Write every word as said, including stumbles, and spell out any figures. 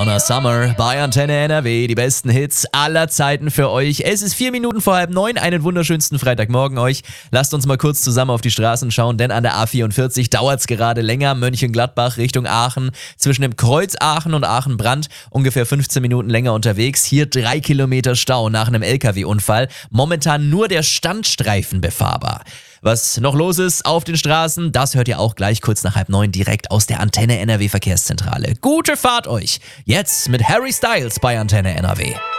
Donna Summer bei Antenne N R W. Die besten Hits aller Zeiten für euch. Es ist vier Minuten vor halb neun. Einen wunderschönsten Freitagmorgen euch. Lasst uns mal kurz zusammen auf die Straßen schauen, denn an der A vierundvierzig dauert es gerade länger. Mönchengladbach Richtung Aachen. Zwischen dem Kreuz Aachen und Aachen-Brandt ungefähr fünfzehn Minuten länger unterwegs. Hier drei Kilometer Stau nach einem L K W-Unfall. Momentan nur der Standstreifen befahrbar. Was noch los ist auf den Straßen, das hört ihr auch gleich kurz nach halb neun direkt aus der Antenne N R W Verkehrszentrale. Gute Fahrt euch! Jetzt mit Harry Styles bei Antenne N R W.